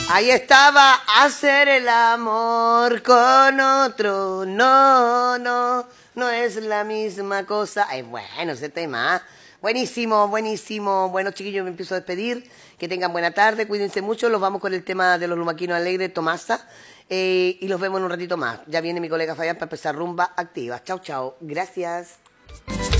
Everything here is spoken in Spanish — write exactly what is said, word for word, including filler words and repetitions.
Ahí estaba, hacer el amor con otro. No, no, no es la misma cosa. Es bueno ese tema. Buenísimo, buenísimo. Bueno, chiquillos, me empiezo a despedir. Que tengan buena tarde, cuídense mucho. Los vamos con el tema de los lumaquinos alegres, Tomasa. Eh, y los vemos en un ratito más. Ya viene mi colega Fabián para empezar rumba activa. Chao, chao. Gracias.